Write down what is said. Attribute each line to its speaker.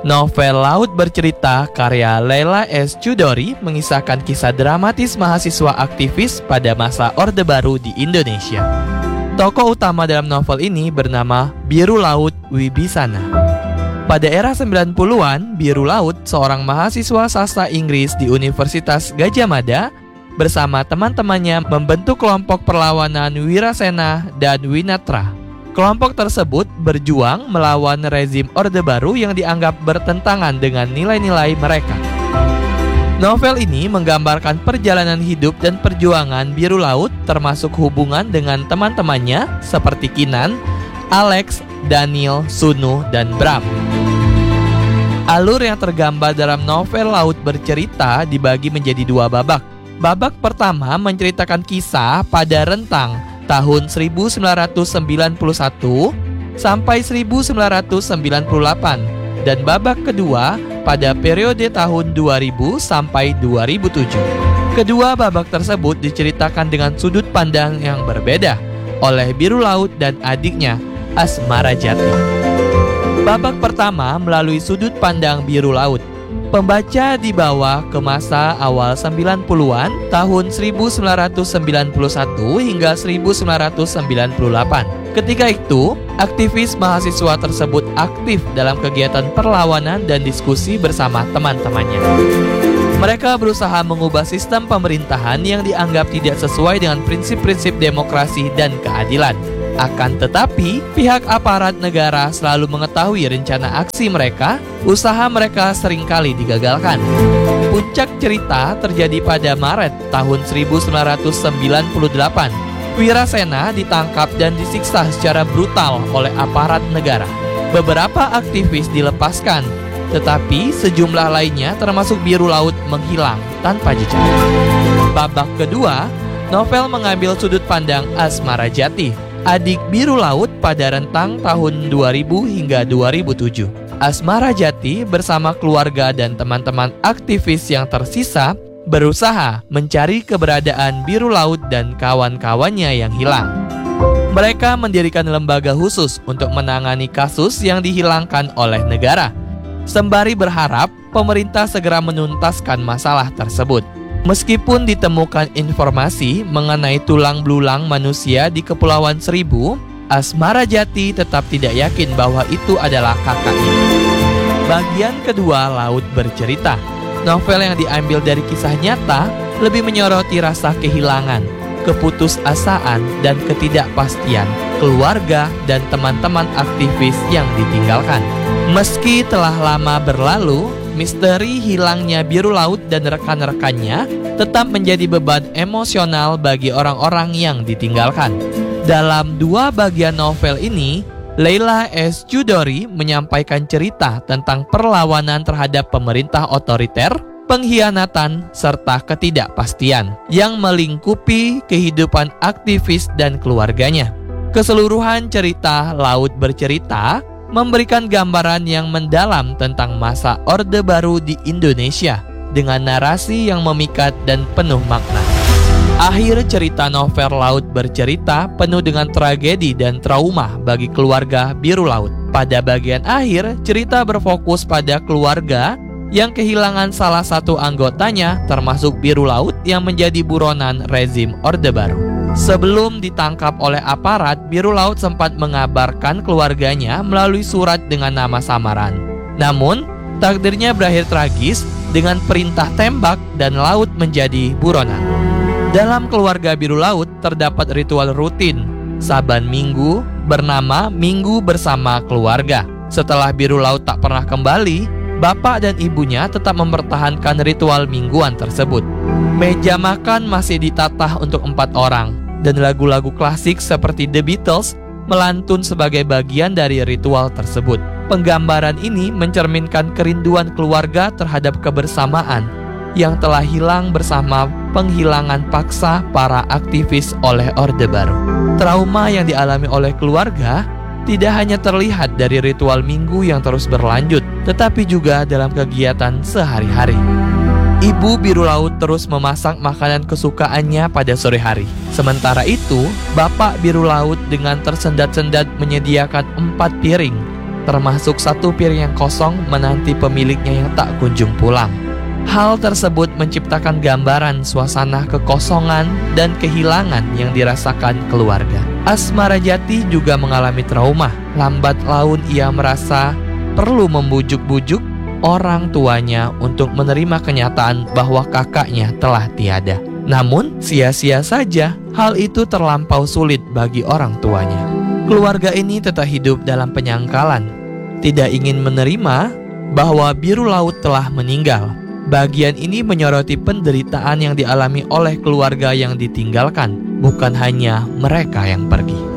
Speaker 1: Novel Laut Bercerita karya Leila S. Chudori mengisahkan kisah dramatis mahasiswa aktivis pada masa Orde Baru di Indonesia. Tokoh utama dalam novel ini bernama Biru Laut Wibisana. Pada era 90-an, Biru Laut, seorang mahasiswa sastra Inggris di Universitas Gadjah Mada, bersama teman-temannya membentuk kelompok perlawanan Wirasena dan Winatra. Kelompok tersebut berjuang melawan rezim Orde Baru yang dianggap bertentangan dengan nilai-nilai mereka. Novel ini menggambarkan perjalanan hidup dan perjuangan Biru Laut, termasuk hubungan dengan teman-temannya seperti Kinan, Alex, Daniel, Sunu, dan Bram. Alur yang tergambar dalam novel Laut Bercerita dibagi menjadi dua babak. Babak pertama menceritakan kisah pada rentang tahun 1991 sampai 1998 dan babak kedua pada periode tahun 2000 sampai 2007. Kedua babak tersebut diceritakan dengan sudut pandang yang berbeda oleh Biru Laut dan adiknya Asmara Jati. Babak pertama melalui sudut pandang Biru Laut. Pembaca dibawa ke masa awal 90-an tahun 1991 hingga 1998. Ketika itu, aktivis mahasiswa tersebut aktif dalam kegiatan perlawanan dan diskusi bersama teman-temannya. Mereka berusaha mengubah sistem pemerintahan yang dianggap tidak sesuai dengan prinsip-prinsip demokrasi dan keadilan. Akan tetapi, pihak aparat negara selalu mengetahui rencana aksi mereka, usaha mereka seringkali digagalkan. Puncak cerita terjadi pada Maret tahun 1998. Wirasena ditangkap dan disiksa secara brutal oleh aparat negara. Beberapa aktivis dilepaskan, tetapi sejumlah lainnya termasuk Biru Laut menghilang tanpa jejak. Babak kedua, novel mengambil sudut pandang Asmara Jati, adik Biru Laut pada rentang tahun 2000 hingga 2007. Asmara Jati bersama keluarga dan teman-teman aktivis yang tersisa berusaha mencari keberadaan Biru Laut dan kawan-kawannya yang hilang. Mereka mendirikan lembaga khusus untuk menangani kasus yang dihilangkan oleh negara, sembari berharap pemerintah segera menuntaskan masalah tersebut. Meskipun ditemukan informasi mengenai tulang belulang manusia di Kepulauan Seribu, Asmara Jati tetap tidak yakin bahwa itu adalah kakaknya. Bagian kedua Laut Bercerita. Novel yang diambil dari kisah nyata lebih menyoroti rasa kehilangan, keputusasaan, dan ketidakpastian keluarga dan teman-teman aktivis yang ditinggalkan. Meski telah lama berlalu, misteri hilangnya Biru Laut dan rekan-rekannya tetap menjadi beban emosional bagi orang-orang yang ditinggalkan. Dalam dua bagian novel ini, Leila S. Chudori menyampaikan cerita tentang perlawanan terhadap pemerintah otoriter, pengkhianatan, serta ketidakpastian yang melingkupi kehidupan aktivis dan keluarganya. Keseluruhan cerita Laut Bercerita memberikan gambaran yang mendalam tentang masa Orde Baru di Indonesia dengan narasi yang memikat dan penuh makna. Akhir cerita novel Laut Bercerita penuh dengan tragedi dan trauma bagi keluarga Biru Laut. Pada bagian akhir, cerita berfokus pada keluarga yang kehilangan salah satu anggotanya, termasuk Biru Laut yang menjadi buronan rezim Orde Baru. Sebelum ditangkap oleh aparat, Biru Laut sempat mengabarkan keluarganya melalui surat dengan nama samaran. Namun, takdirnya berakhir tragis dengan perintah tembak dan Laut menjadi buronan. Dalam keluarga Biru Laut terdapat ritual rutin saban minggu bernama Minggu Bersama Keluarga. Setelah Biru Laut tak pernah kembali, bapak dan ibunya tetap mempertahankan ritual mingguan tersebut. Meja makan masih ditatah untuk 4 orang, dan lagu-lagu klasik seperti The Beatles melantun sebagai bagian dari ritual tersebut. Penggambaran ini mencerminkan kerinduan keluarga terhadap kebersamaan yang telah hilang bersama penghilangan paksa para aktivis oleh Orde Baru. Trauma yang dialami oleh keluarga tidak hanya terlihat dari ritual minggu yang terus berlanjut, tetapi juga dalam kegiatan sehari-hari. Ibu Biru Laut terus memasak makanan kesukaannya pada sore hari. Sementara itu, Bapak Biru Laut dengan tersendat-sendat menyediakan 4 piring termasuk satu piring yang kosong menanti pemiliknya yang tak kunjung pulang. Hal tersebut menciptakan gambaran suasana kekosongan dan kehilangan yang dirasakan keluarga. Asmarajati juga mengalami trauma. Lambat laun ia merasa perlu membujuk-bujuk orang tuanya untuk menerima kenyataan bahwa kakaknya telah tiada. Namun, sia-sia saja, hal itu terlampau sulit bagi orang tuanya. Keluarga ini tetap hidup dalam penyangkalan, tidak ingin menerima bahwa biru laut telah meninggal. Bagian ini menyoroti penderitaan yang dialami oleh keluarga yang ditinggalkan, bukan hanya mereka yang pergi.